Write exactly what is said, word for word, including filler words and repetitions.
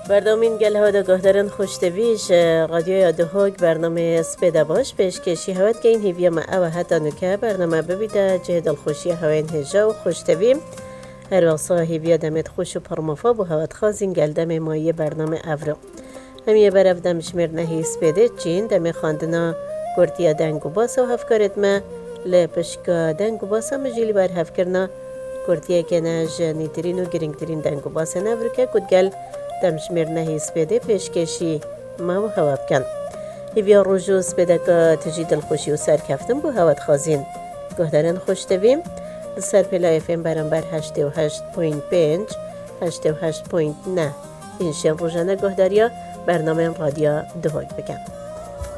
برنامه گله ها دا گهدارن خوشتویش رادیو دهوگ برنامه سپیده باش پیشکشی هوت که این هیویا ما او حتی نکه برنامه ببیده جه دلخوشی هوین هجا و خوشتویم هر وقتا هیویا دمت خوش و پرمفا بو هوت خازین گلدم مایی برنامه افرو همیه برف دم شمیر نهی سپیده چین دم خاندنا گرتیا دنگو باسا و هفکارت ما لپشکا دنگو باسا مجیلی بر هفکرنا گرتیا که نج نیترین و گرینگترین دنگو باسا نفرو که کدگل دم شمیر نهی سپیده پیشکشی ما و هوا بکن هیویا روژو سپیده که تجید الخوشی و سر کفتن بو هوت خازین گهدارن خوشتویم سر پلا اف ام برانبر هشت و هشت پوینت پنج هشت و هشت پوینت نه این شن روزانه گهداریا برنامه رادیو دهوگ بکن